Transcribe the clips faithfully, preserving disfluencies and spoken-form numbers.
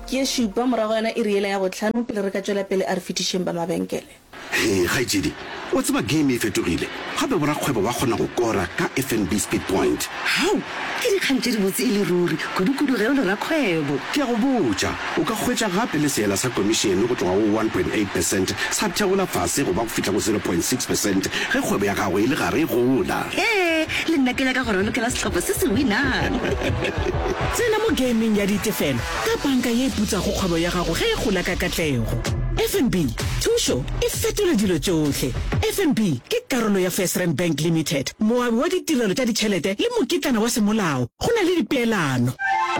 ke shupa morago yana e riela ya botlhano pele re ka tswela pele a re fetišeng ba mabenkele. Hey, gaetsedi o tseba game e fetogile gape borakgwebo ba kgona go kora ka F N B Speed Point. Hao ke dikgang tse di botse e le ruri kudu-kudu ge o le rakgwebo. Ke a go botša o ka hwetša gape le seela sa commission go tloga go one point eight percent sa theola fase go ba go fitlha go zero point six percent ge kgwebo ya gago e le gare e gola. Ee le nna ke nyaka gore o lokela setlhopha se se winang. Tsena mo gaming ya ditefelo ka banka ye e putsa go kgwebo ya gago ge e gola ka katlego. F N B thušo e fetola dilo tsotlhe. F N B ke karolo ya FirstRand Bank Limited, moabi wa ditirelo tša ditšhelete le mokitlana wa semolao. Go na le dipeelano.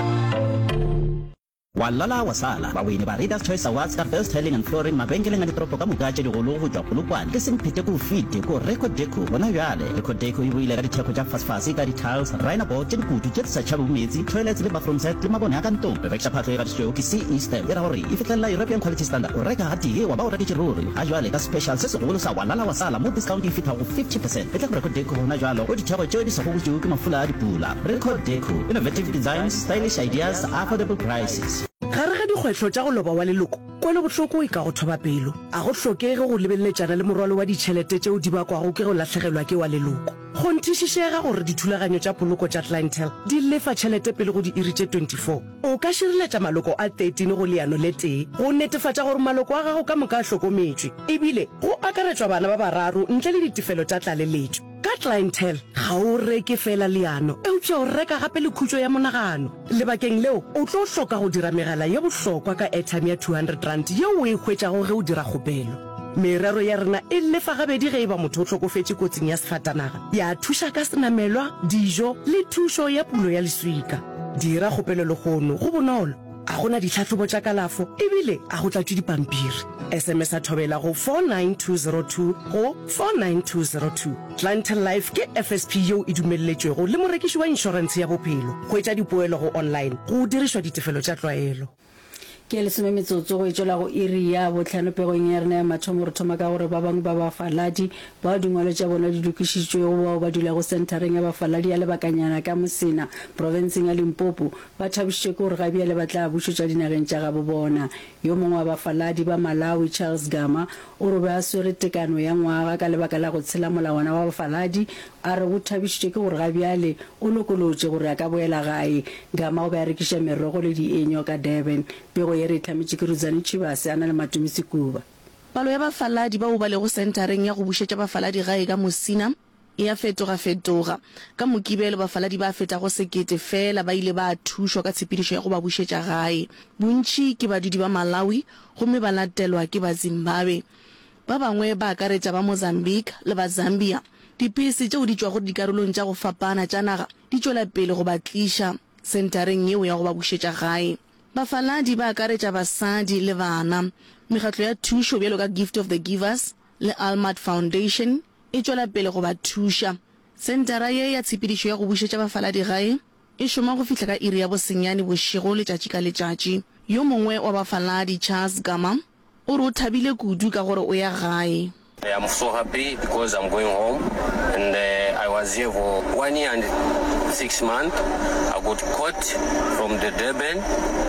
Walala wasala bawini ba Readers Choice Awards ka first tiling and flooring mabenkeleng a ditoropo ka mogatše digolo go tšwa polokwane ke seng phete ko fite ko Record Deco bona bjale. Record Deco e boile ka ditheko tša fasfase ka di-tiles raina board tše dikutu tše di sa tšhabe metsi toilets le bathroom set le mabone a ka ntong. Berekša phatlo e gadišitšwego ke C E Stem e ra gore e fitlelela European quality standard o reka gatee wa ba o reketše ruri a jwale ka special se segolo sa walala wasala mo discount e fithago fifty percent e tla go Record Deco gona jwalo go ditheko tšeo di sa go botšego ke mafula a dipula. Record Deco, innovative designs, stylish ideas, affordable prices. Gare ga dikgwetlho tša go loba wa leloko kwele bohloko e ka go thoba pelo a go hlokege go lebeletšana le morwalo wa ditšhelete tšeo di bakwago ke go latlhegelwa ke wa leloko. Go nthišišega gore dithulaganyo tša poloko tša clientele di lefa tšhelete pele go di iri tše twenty-four. O ka šireletša maloko a thirteen go leano le tee go netefatša gore maloko a gago ka moka a hlokometšwe ebile go akaretšwa bana ba bararo ntle le ditefelo tša tlaleletšo. Ka clientele ga o reke fela leano eupša o reka gape le khutšo ya monagano. Lebakeng leo o tlo hloka go dira megala ye bohlokwa ka airtime ya two hundred rand yeo o e hwetšago ge o dira kgopelo. Merero ya rena e lefa gabedi ge e ba motho o hlokofetše kotsing ya sefatanaga ya thuša ka senamelwa dijo le thušo ya pulo ya leswika. Dira kgopelo le kgono go bonolo a gona ditlhatlhobo tša kalafo ebile a go tlatšwe dipampiri. S M S a thobela go four nine two zero two go four nine two zero two. Clientele Life ke F S P yeo e dumelletšwego le morekiši wa insurance ya bophelo go etša dipoelo go online go dirišwa ditefelo tša tlwaelo. Ke lesome metsotso go e tswela go iri ya botlhanopegong ya rena ya mathomo re thoma ka gore ba bangwe ba bafaladi ba dingwalo tša bona di lokišitšwe go bao ba dula go centereng ya bafaladi ya lebakanyana ka Mosina provinceng ya Limpopo ba thabišitše ke gore gabi ya le batla bušetša dinageng tša gabo bona. Yo mongwe wa bafaladi ba Malawi Charles Gama o re ba swere tekano ya ngwaga ka lebaka la go tshela molawana wa bafaladi a re go thabišitše ke gore gabi ya le o lokolotše gore a ka boela gae. Gama o ba rekiša merogo le dienyo ka Durban pego ye re tlametše ke Ruzane Chibase a na le Matumisi Kuba. Palo ya bafaladi ba o ba le go centereng ya go bušetša bafaladi gae ka Mosina e a fetoga-fetoga ka Mokibelo bafaladi ba feta go sekete fela ba ile ba thušwa ka tshepedišo ya go ba bušetša gae. Bontši ke badudi ba Malawi gomme ba latelwa ke ba Zimbabwe ba bangwe ba akaretša ba Mozambique le ba Zambia. Dipese tšeo di tšwa go dikarolong tša go fapana tša naga di tšwela pele go ba tliša centereng yeo ya go ba bušetša gae. Bafaladi ba akaretša basadi le bana. Mekgatlo ya thušo bjalo ka Gift of the Givers le Almat Foundation e tšwela pele go ba thuša. Sentara ye ya tshepedišo ya go bušetša bafaladi gae e šoma go fihla ka iri ya bosenyane bošego letšatši ka letšatši. Yo mongwe wa bafaladi Charles Gama o re o thabile kudu ka gore o ya gae. I'm so happy because I'm going home and uh, I was here for one year and six months. I got caught from the Durban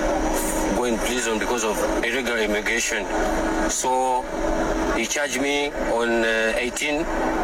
going prison because of illegal immigration. So he charged me on uh, eighteenth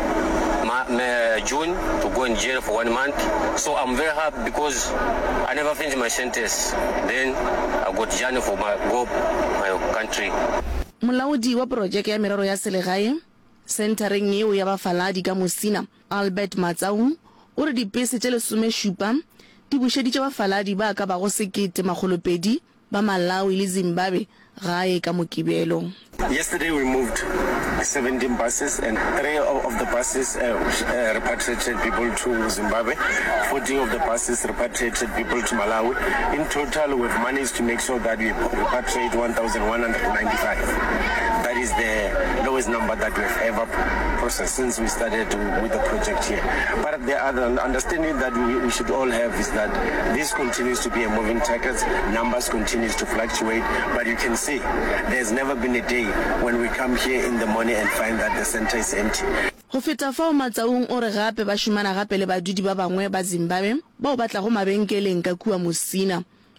June to go in jail for one month. So I'm very happy because I never finished my sentence. Then I got journey for my go my country. Molaodi wa projeke ya merero ya selegae centereng yeo ya bafaladi ka Mosina Albert Matsaung o re dipese tše lesome šupa di bušeditše bafaladi ba ka ba go sekete magolopedi ba Malawi le Zimbabwe gae ka Mokibelo. Yesterday we moved seventeen buses and three of the buses uh, uh, repatriated people to Zimbabwe, fourteen of the buses repatriated people to Malawi. In total we've managed to make sure that we repatriate one thousand one hundred ninety-five. That is the lowest number that we've ever processed since we started with the project here. But the other understanding that we, we should all have is that this continues to be a moving target, numbers continues to fluctuate, but you can see there's never been a day when we come here in the morning and find that the center is empty. Go feta fao Matsaung o re gape ba shumana gape le badudi ba bangwe ba Zimbabwe ba o batla go mabenkeleng ka kua Mosina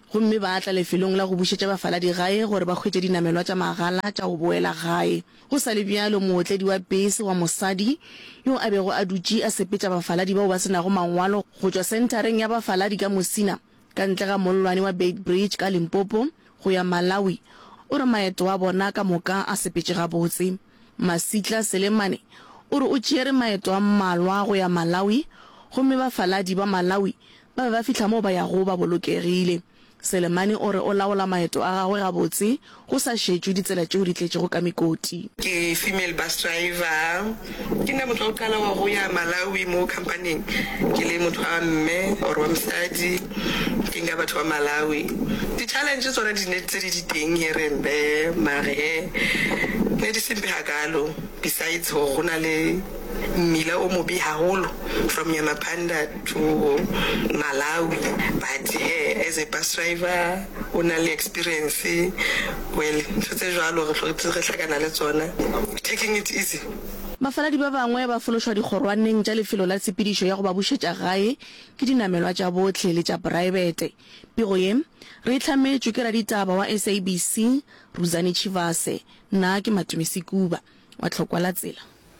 gomme ba tla lefelong la go bušetša bafaladi gae gore ba hwetše dinamelwa tša magala tša go boela gae. Go sa le bjalo mootledi wa bese wa mosadi yo a bego a dutše a sepetša bafaladi bao ba senago mangwalo go tšwa sentareng ya bafaladi ka Mosina ka ntle ga mollwane wa Beitbridge ka Limpopo go ya Malawi, o re maeto wa bona ka moka a sepetše gabotse. Masitla Selemane o re o tšere maeto a mmalwa go ya Malawi, gomme bafaladi ba Malawi ba be ba fihla mo ba ya go ba bolokegile. Selemane o re o laola maeto a gagwe gabotse go sa šetšwe ditsela tšeo di tletšego ka mekoti. Ke female bus driver, ke nna motho wa go qala wa go ya Malawi mo company, ke le motho wa mme or wa mosadi ke nga batho wa Malawi. Di-challenges tsona di ne tse di teng here and there, mare ne di sempe hagalo, besides ho go na le mmila o mobe haholo from Yamapanda to Malawi. But hey, as a bus driver o na le experience, well tse jalo re tlhakana le tsona, taking it easy. Bafaladi ba bangwe ba fološwa dikgorwaneng tša lefelo la tshepedišo ya go ba bušetša gae ke dinamelwa tša botlhe le tša private. Pego ye re itlhametšwe ke raditaba wa S A B C Ruzani Chivase, nna ke Matumisi Kuba wa Tlhokwa la Tsela.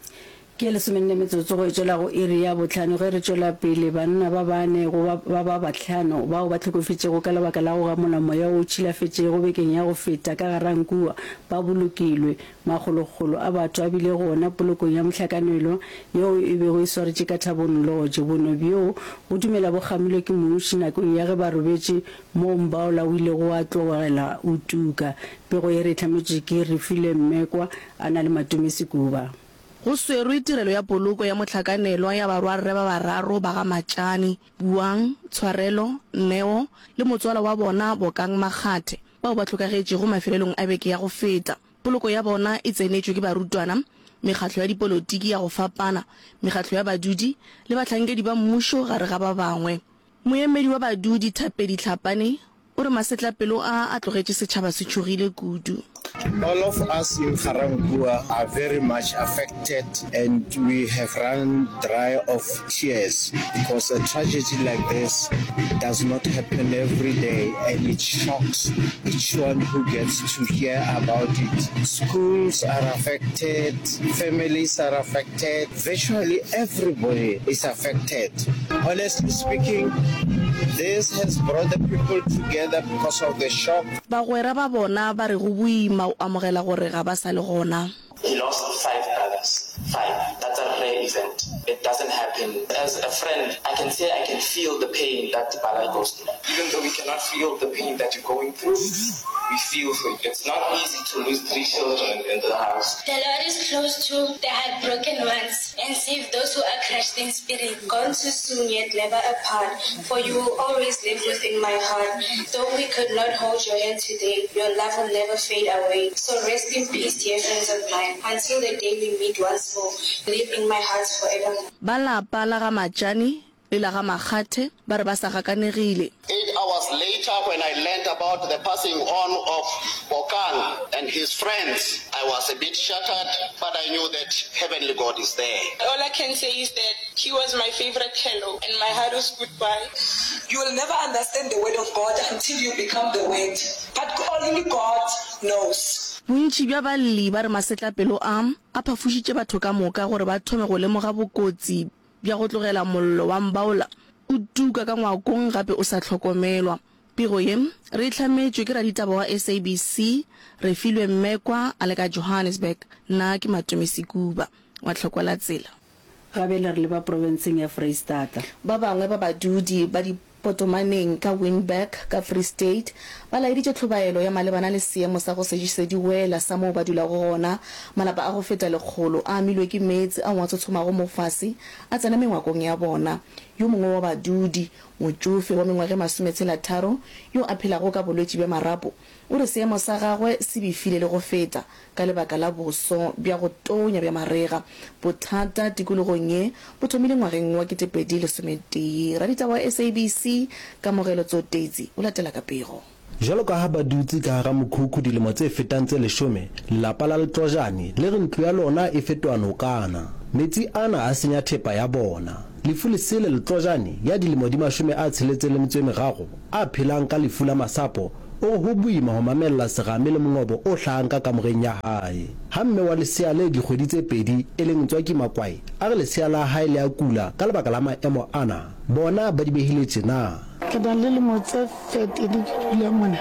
Ke le somenne metsotso go tšwela go iri ya botlhano ge re tšwela pele banna ba bane go ba ba batlhano bao ba tlhokofetšego ka lebaka la go gamola moya o tšhilafetšego bekeng ya go feta ka garankua ba bolokilwe. Magologolo a batho a bile gona polokong ya mohlakanelo yeo e bego e swaretše ka Thabonlotse. Bono bjo go dumela bo gamilwe ke mmuši nakong ya ge ba robetše mo Mbaola o ile go a tlogela o tuka. Pego ye re tlhametše ke Refile Mmekwa a na le Matumisi Kuba. Go swerwe tirelo ya poloko ya mohlakanelwa ya barwarre ba bararo ba ga Matšane, Buang, Tshwarelo, Neo le motswala wa bona Bokang Makgathe bao ba tlhokagetše go mafelelong a beke ya go feta. Poloko ya bona e tsenetšwe ke barutwana, mekgatlo ya dipolotiki ya go fapana, mekgatlo ya badudi le batlhankedi ba mmušo gare ga ba bangwe. Moemedi wa badudi Thapedi Tlhapane o re masetlapelo a a tlogetše setšhaba se tšhogile kudu. All of us in Garankuwa are very much affected, and we have run dry of tears because a tragedy like this does not happen every day, and it shocks each one who gets to hear about it. Schools are affected, families are affected, virtually everybody is affected. Honestly speaking, this has brought the people together because of the shock. Bagwera ba bona ba re go buima o amogela gore ga ba sa le gona. He lost five brothers. Five. That's a rare event. It doesn't happen. As a friend, I can say I can feel the pain that Bala goes through. Even though we cannot feel the pain that you're going through, we feel for you. It's not easy to lose three children in the house. The Lord is close to the heartbroken ones and save those who are crushed in spirit. Gone too soon, yet never apart. For you will always live within my heart. Though we could not hold your hand today, your love will never fade away. So rest in peace, dear friends of mine, until the day we meet once more. Live in my heart forever. Balapa la ga Matšane le la ga Makgathe ba re ba sa gakanegile. Eight hours later, when I learned about the passing on of Bokang and his friends, I was a bit shattered, but I knew that Heavenly God is there. All I can say is that he was my favorite hello, and my heart was goodbye. You will never understand the word of God until you become the word, but only God knows. Bontši bja balli ba re masetlapelo a a phafošitše batho ka moka gore ba thome go lemoga bokotsi bja go tlogela mollo wa Mbaola o tuka ka ngwakong gape o sa tlhokomelwa. Pego ye re itlhametšwe ke raditaba wa S A B C Refilwe Mmekwa a le ka Johannesburg, nna ke Matumisi Kuba wa Tlhokwa la Tsela. Gabe le re le ba provinceng ya Freistata ba bangwe ba badudi ba di Potomaneng ka Windback ka Free State ba laeditše tlhobaelo ya malebana le seemo sa go sejišediwela sa moo ba dula go gona. Malapa a go feta lekgolo a amilwe ke metsi a ngwatsotshomago mo fase a tsena mengwakong ya bona. Yo mongwe wa badudi motsofe wa mengwaga masometshela tharo yo a phelago ka bolwetši bja marapo o re seemo sa gagwe se bifile le go feta ka lebaka la boso bja go tonya bja marega. Bothata tikologong ye bo thomile ngwageng wa ketepedi lesometee. Raditaba wa S A B C ka mogelo Tsotetsi o latela ka pego. Jalo ka ha ba dutse ka hara mokhukhu dilemo tse fetang tse leshome, lelapa la Letlojane le re ntlo ya lona e fetoa nokana. Metsi ana a senya thepa ya bona. lefu lesele letlojane ya dilemo di mashome a tsheletseng le metso e meraro a phelang ka lefu la masapo o ho buima ho mamella serame le mongobo o hlahang ka kamoreng ya hae ha mme wa lesea le dikgwedi tse pedi e leng Ntswaki Makwai a re lesea la hae le a kula ka lebaka la maemo ana bona ba di behile tjena ke na le lemo tse thirty di kula mona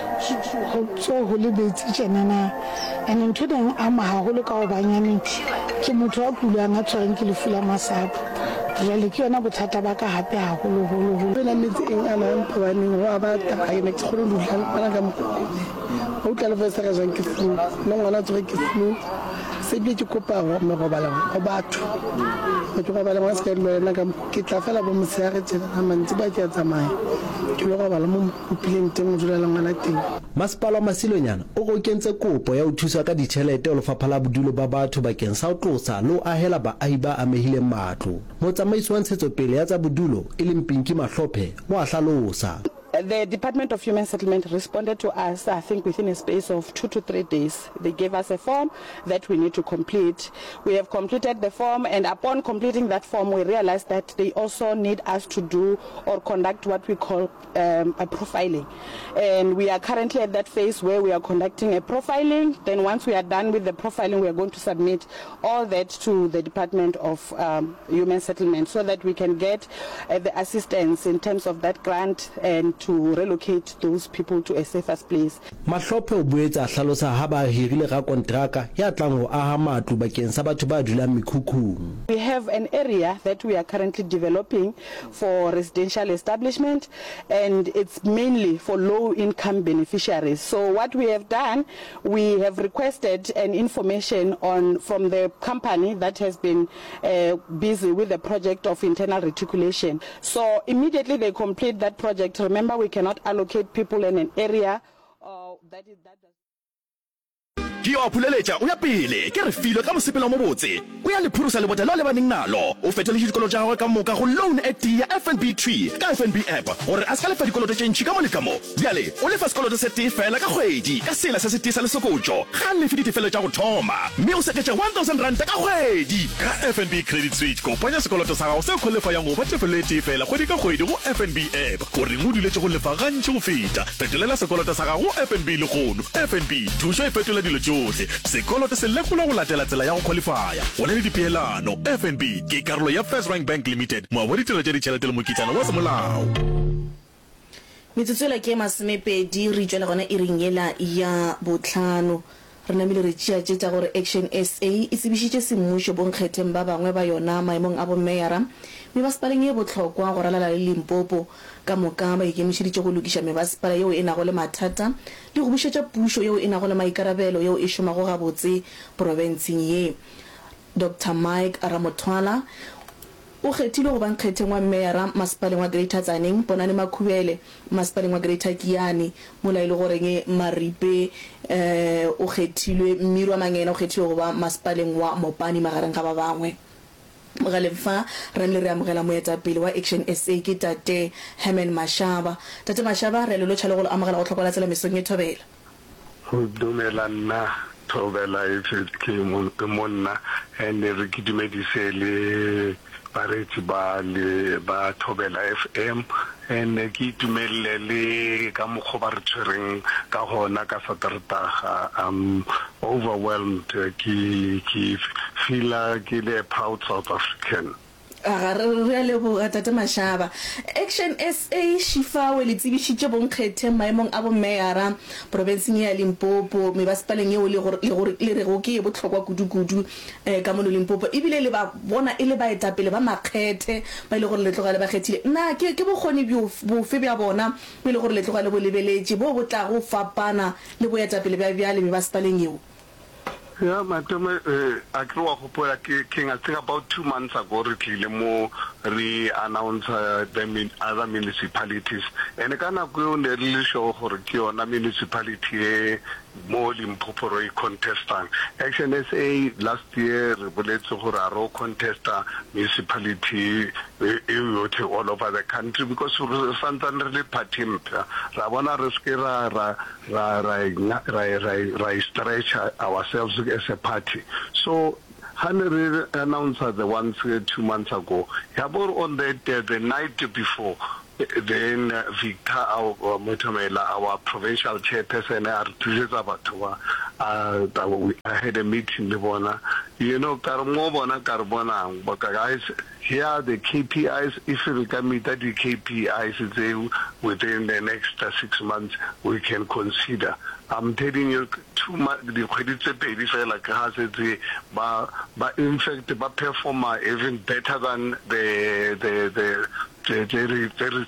go tso ho le betsi tjenana and ntho ding a ma haholo ka ho banyane ke motho wa kulang a tshwareng ke lefu la masapo jale ke yona bothata ba ka hape haholo holo holo bena metsi eng ana mphabaneng wa ba taba ena ke kholo dutla bana ka mokoko o tla le fesa ka jang ke flu no ngwana tsoge ke flu se bi ke kopa go me go bala go batho go ke go bala mo se le na ka ke tla fela bo mosegare tsena a mantsi ba ke tsamaya ke lo go bala mo kopileng teng mo dula la ngwana teng Masepala Masilonyana o go kentse kopo ya ho thusa ka ditšhelete o lefapha la bodulo ba batho bakeng sa ho tlosa le ho ahela baahi ba amehileng matlo motsamaisi wa ntshetsopele ya tsa bodulo e leng Pinki Mahlophe wa hlalosa. The Department of Human Settlement responded to us, I think, within a space of two to three days. They gave us a form that we need to complete. We have completed the form, and upon completing that form, we realized that they also need us to do or conduct what we call um, a profiling. And we are currently at that phase where we are conducting a profiling. Then once we are done with the profiling, we are going to submit all that to the Department of um, Human Settlement so that we can get uh, the assistance in terms of that grant and to relocate those people to a safer place. Mahlophe o boetsa hlalosa ha ba hirile ga kontraka ya tlang ho aha matlo bakeng sa batho ba dulang mekhukhung. We have an area that we are currently developing for residential establishment, and it's mainly for low income beneficiaries. So what we have done, we have requested an information on from the company that has been uh, busy with the project of internal reticulation. So immediately they complete that project. Remember, we cannot allocate people in an area uh, that is that. Ke o phuleletša o ya pele ke re filo ka mosepelo mo botse o ya le phurusa le botelo le baneng nalo o fetole dikoloto tša gagwe ka moka go loan act ya F N B three ka F N B app gore a ska lefa dikoloto tše ntši ka mo le ka mo bjale o lefa sekoloto se tee fela ka kgwedi ka sela se se tee sa lesokotšo ga lefe ditefelo tša go thoma mme o seketša one thousand rand ka kgwedi ka F N B credit switch kopanya sekoloto sa gago se kgolefa yang go ba tefelo e tee fela kgwedi ka kgwedi go F N B app gore o duletše go lefa gantši go feta fetolela sekoloto sa gago F N B le kgono F N B thušo e fetola dilo tšohle sekoloto se lekola go latela tsela ya go qualifya go le dipeelano F N B ke karolo ya First Rank Bank Limited mo wa ditiro tša ditšhelete le mokitlana wa semolao metsotso ke masomepedi re tswela gona e ringela ya botlhano re namile re tšea tša gore Action S A e tsebišitše semmušo bonkgetheng ba bangwe ba yona maemong a bomeyara mebasepaleng e botlhokwa go ralala le Limpopo ka moka ba ikemišeditše go lokiša mebasepala yeo e nago le mathata le go bušetša pušo yeo e nago le maikarabelo yeo e šomago gabotse porofenseng ye. Doctor Mike Ramothwala o kgethilwe go bankgetheng wa mmeyara masepaleng wa Greater Tzaneen Ponane Makhubele masepaleng wa Greater Kiani mola ile goreng Maripe eh o kgethilwe Mmiri wa Mangena o kgethilwe go ba masepaleng wa Mopani magareng ga ba bangwe mogalefa re le re amogela moetapele wa Action S A ke Tate Herman Mashaba. Tate Mashaba re le lo tšhale go amogela go tlhokola tsela mesong e thobela go dumela nna thobela e ke monna ene re ke dumedise le baretsi ba le ba thobela F M ene ke tumelle le ka mokgo ba re tshwereng ka gona ka Satertaga am overwhelmed ke ke feel ke le proud South African. a re le bo Tate Mashaba. Action S A shifa we le tsebishitše bonkgethe maemong a bomeyara provinceng ya Limpopo mebasepaleng yeo le gore le re go ke botlhokwa kudu-kudu eh ka mono Limpopo ebile le ba bona e le ba etapele ba makgethe ba ile gore le tlogale ba kgethile nna ke ke bogoni bo fe bja bona ba ile gore le tlogale bo lebeletše bo botla go fapana le bo etapele bja bja le mebasepaleng yeo. Yeah, madam, uh, I grew up I think about two months ago, we re-announced uh, the min other municipalities. And I can't go on the show for a municipality more Limpopo contestant. Action S A last year, let's say a contestant municipality all over the country because sometimes really party. Rabona Reskera ra ra ra ra stretch ourselves as a party. So Henry announced the once uh, two months ago. Yabor on that uh, the night before, then uh, Victor, our uh, Motomela, our provincial chairperson, our Tujazabatova, uh, I had a meeting with Bona. You know, Karmobona, Carbona, but guys, here the K P Is, if we can meet the K P Is within the next uh, six months, we can consider. I'm telling you, too much. The credits pay like has it, but but in fact, but perform even better than the the the. Very, very,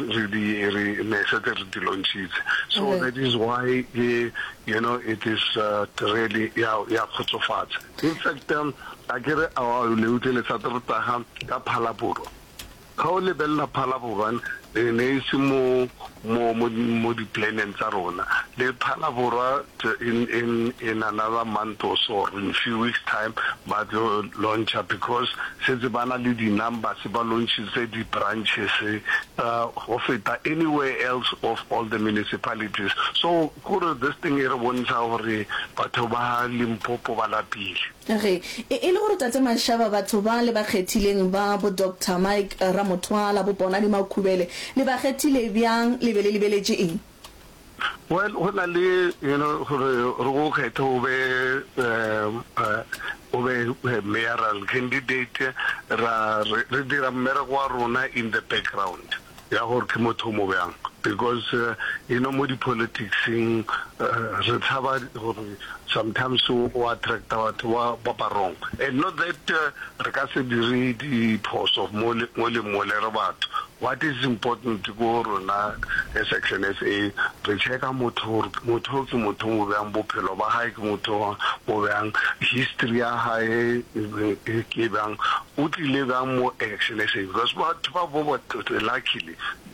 really necessary launches. So okay. That is why, uh, you know, it is uh, really, yeah, yeah, so far. In fact, um, I get our little Saturday, Palapuro. How lebella Palapuran, the nation more, more, more dependent Sarona. The Palapura in, in, in another month or so, in a few weeks' time, but uh, launch because since the banally the numbers, the launches, the branches, uh, of it anywhere else of all the municipalities. So, this thing here wants our Patoba, Limpopo, Valapil. Okay, e le gore tate Mashaba batho ba le ba kgethileng ba bo Doctor Mike Ramotwala bo bona di Makhubele le ba kgethile byang le bele le beletse eng? Well, hona le you know re go kgetha o be um o be mayoral candidate ra re dira mmereko wa rona in the background ya gore ke motho mo byang because uh, you know mo di politics in uh, re thaba gore sometimes so attract batho wa ba wrong and not that uh, re ka se dire di phoso of mo le mo le re batho. What is important to go rona Section S A re checka motho motho ke motho mo bang bophelo ba hae ke motho mo bang history ya hae ke bang o tlile bang mo Section S A because batho ba bo luckily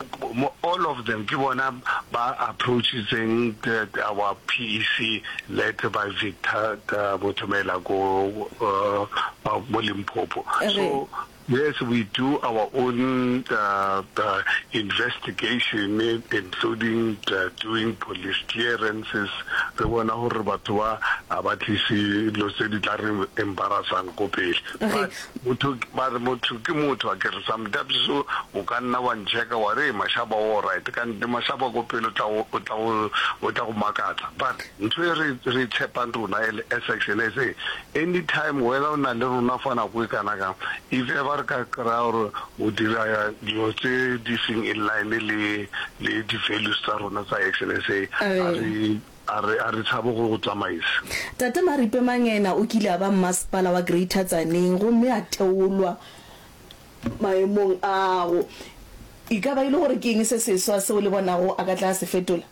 all of them ke bona ba approaches in our P E C led by Victor Motomela go uh, Limpopo. So yes, we do our own uh, uh, investigation, including uh, doing police clearances. The one who rebatwa abatisi lo se di tla re embarrassang go pele. But motho ba motho ke motho a kere sometimes so o ka nna wa ncheka wa re Mashaba all right kan de Mashaba go pele tla o tla o tla go makatsa. But ntwe re re tshepa rona Section S A anytime whether ona le rona fana go kana ka if ever ka kra o dira dilo tse di sing in line le le di values tsa rona tsa Section S A ari ari ari tsabo go tsamaisa. Tate Maripe Mangena o kile ba masepala wa Greater Tzaneen go me a teolwa maemong a go ikaba ile gore ke eng se seswa se o le bona go a ka tla se fetola?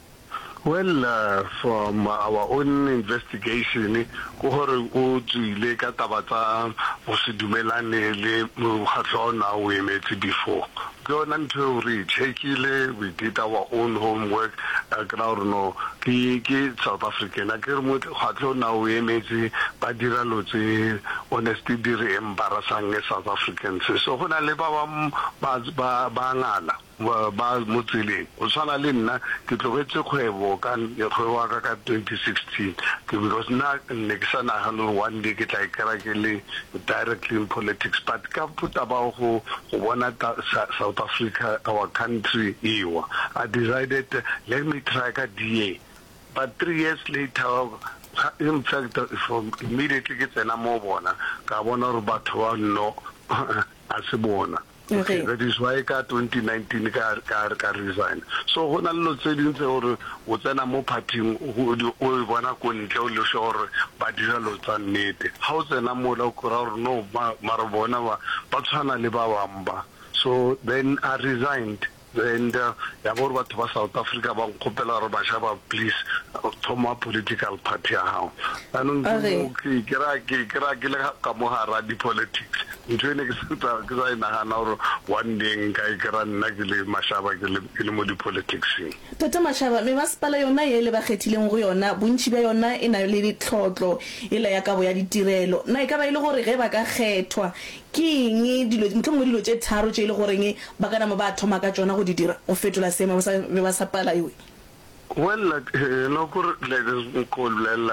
Well, uh, from our own investigation, go hore o tsile ka taba tsa go se dumelane le mokgatlo na o emetse before. Go until we checkile, we did our own homework. Ground no, ki ki South African. I care more mokgatlo na o emetse ba dira lo tse honestly dire embarrassing South Africans. So go na le ba ba ba ba ngala. Ba motsile o tsana le nna ke tlogetse kgwebo ka kgwebo ka ka twenty sixteen because na ne ke sana hano one day ke tla ikara ke le directly in politics but ka put about go go bona South Africa our country iwa I decided let me try ka D A but three years later in fact from immediately ke tsena mo bona ka bona re batho no a se bona. Okay. That is why ka twenty nineteen ka ka ka resign. So hona lo tse dintse hore o tsena mo partying o bona ko ntle o le sure ba dira lo tsa nnete. Ha o tsena mo la ko ra no ma re bona ba ba tshwana le ba bamba. So then I resigned. And uh, ya gore batho ba South Africa ba nkopela re ba shaba please thoma political party ya hao anong ke kira ke kira ke le ka mo hara di politics ntwene ke sentse ke sa ina hana gore one day nka ikira nna ke le Mashaba ke le mo di politics. Tota Mashaba me masepala yona ye le ba kgethileng go yona bontši ba yona e na le ditlhotlo ela ya ka bo ya ditirelo na e ka ba ile gore ge ba ka kgethwa ke eng dilo mtlhongwe dilo tše tharo tše ile goreng ba kana mo ba thoma ka tsona go di dira o fetola sema ba sa pala iwe? Well, no, let's call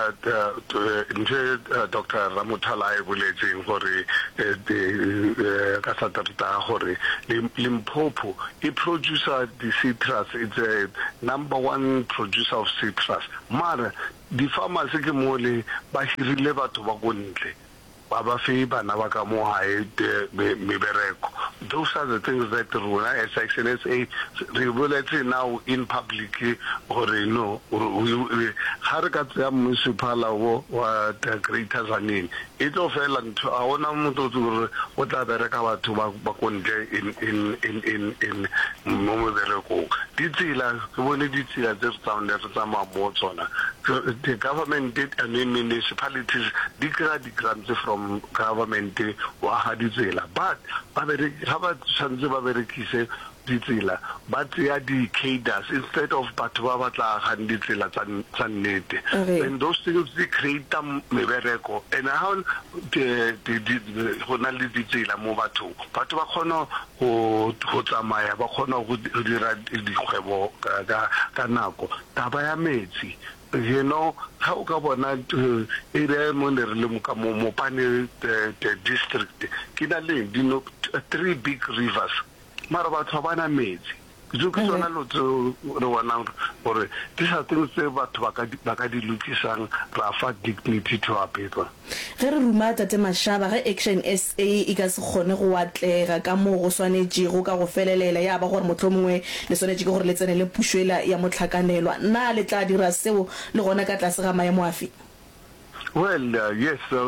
Doctor Ramothala Bulletin for the Casatarta Hori, Limpopo. He produces the citrus, it's a number one producer of citrus. Mara, the farmers mole, but he relevant to Wagunte. Baba Fiba, Navaka Mohai, Mibereko. Those are the things that Runa, Section S A, regulatory now in public or no, Harakatia Municipal or the Greater Zanin. It offered to our Namuto, what are the recover to Bakunde in in in in in Momodereko. Ditila, when it is just down there, some more on. The government did, and the municipalities declared the grants from government Wahadizela. But Harvard Sanziba Verekise Dizila, but they are the cadres instead of Batuavata Handizela Sanete. And those things they create them Mevereko. And how the the Honali Dizila Movato, Patuakono who Hotamaya, Bakono who did the Quebo Kanako, Tabaya Mezi. You know, how government area Monerlumuka Mopani the district, Kinali, you know, three big rivers. Marabat Havana Maids. Zukisona to one out or these are things about Bakadi Lukisang, Rafa dignity to our people. Rumata Temashaba, Action S A, Igas Honowatle, Gamo, Swaneji, Roka, Felele, Yaba, Motomwe, the Sonejigo, let's and Pushela, Yamotlacanelo, Naleta Diraseo, Lorona Catasra, my Moafi. Well, uh, yes, sir.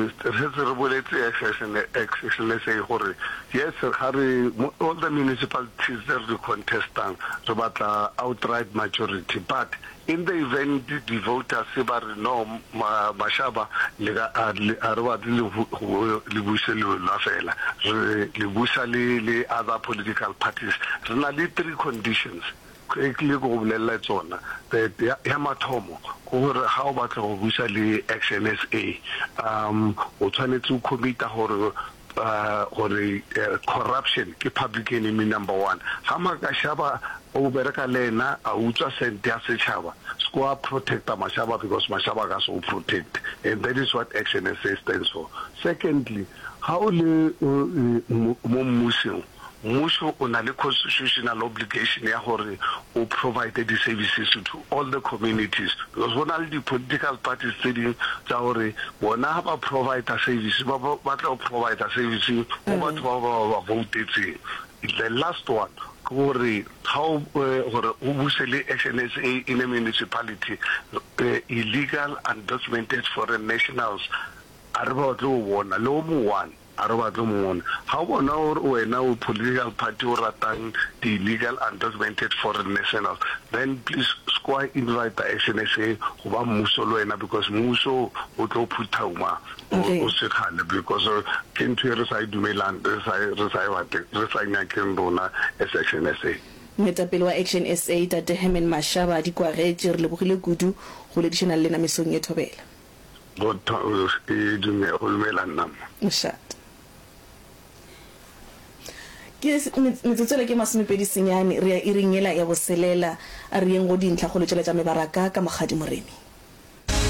Uh, yes, sir. Harry, all the municipalities are the contestant, so but uh, outright majority. But in the event the voters say, no, Mashaba, Arwad Libusali, other political parties, really three conditions. The Yamatomo, how about the Action S A? Um, alternative committee or uh, or uh, corruption, public enemy number one. Hamakashaba, Oberekalena, Aucha Sentia Sechava, Squad protect Mashaba because Mashaba has to protect, and that is what Action S A stands for. Secondly, how the Mumusio. Musho on a constitutional obligation who provided the services to all the communities. Because when all the political parties saying that when I provide a service, what I provide a service, what I voted. The last one. How uh, Action S A in a municipality uh, illegal undocumented foreign nationals are about to one, a low one. How now we now political party or the illegal undocumented foreign nationals? Then please square invite the Action S A who are Musolena because Muso would go put Tauma because came to reside to Milan, reside reside Kendona as Action S A. Metapelwa Action S A that Hemen Mashaba di Quareger Lebukile Gudu, who additional Lena Missonia Tobel. But do me all Melanam. Shut. Yes, metsotso ke masomepedi senyane re a iringela ya boselela a re yeng go dintlha go letšela tša mebaraka ka Mogadi Moremi.